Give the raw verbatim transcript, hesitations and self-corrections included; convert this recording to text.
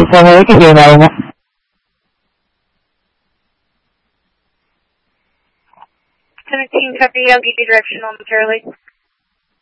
seven, we can do that. seventeen, copy, I'll give you directional momentarily.